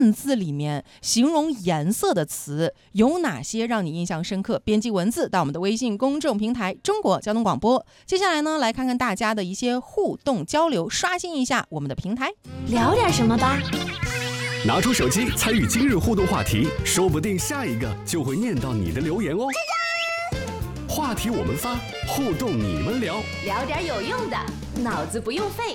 字里面形容颜色的词有哪些让你印象深刻？编辑文字到我们的微信公众平台中国交通广播。接下来呢，来看看大家的一些互动交流，刷新一下我们的平台。 聊点什么吧。 拿出手机参与今日互动话题，说不定下一个就会念到你的留言哦。话题我们发，互动你们聊， 聊点有用的，脑子不用费。